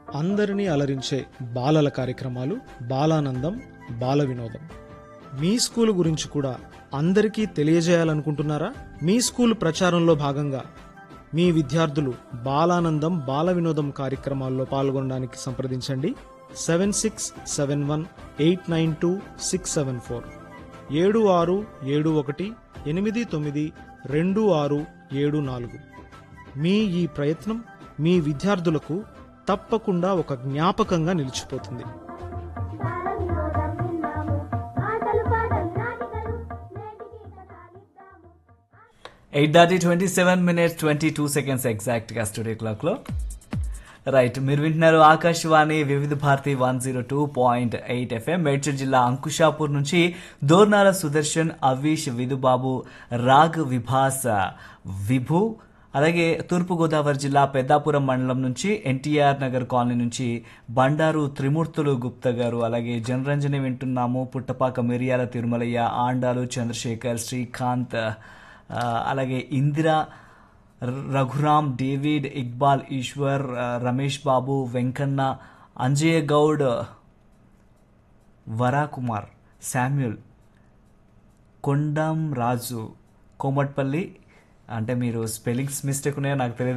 అందరినీ అలరించే బాలల కార్యక్రమాలు బాలానందం బాల వినోదం. మీ స్కూల్ గురించి కూడా అందరికీ తెలియజేయాలనుకుంటున్నారా? మీ స్కూల్ ప్రచారంలో భాగంగా మీ విద్యార్థులు బాలానందం బాల వినోదం కార్యక్రమాల్లో పాల్గొనడానికి సంప్రదించండి. 7671892674 7671892674. మీ ఈ ప్రయత్నం మీ విద్యార్థులకు తప్పకుండా ఒక జ్ఞాపకంగా నిలిచిపోతుంది. 8:27 ఎగ్జాక్ట్గా స్టూడియో క్లాక్లో. రైట్, మీరు వింటున్నారు ఆకాశవాణి వివిధ భారతి 102.8 FM. మేడ్చల్ జిల్లా అంకుషాపూర్ నుంచి దోర్నాల సుదర్శన్, అవీష్, విధుబాబు, రాగ్, విభాస్, విభు, అలాగే తూర్పుగోదావరి జిల్లా పెద్దాపురం మండలం నుంచి ఎన్టీఆర్ నగర్ కాలనీ నుంచి బండారు త్రిమూర్తులు గుప్తా గారు, అలాగే జనరంజని వింటున్నాము. పుట్టపాక మిరియాల తిరుమలయ్య, ఆండాలు చంద్రశేఖర్, శ్రీకాంత్, అలాగే ఇందిరా, రఘురామ్, డేవిడ్, ఇక్బాల్, ఈశ్వర్, రమేష్ బాబు, వెంకన్న, అంజయ్య గౌడ్, వరాకుమార్, శామ్యుల్, కొండం రాజు, కోమట్పల్లి. అంటే మీరు స్పెల్లింగ్స్ మిస్టేక్ ఉన్నాయో నాకు తెలియదు.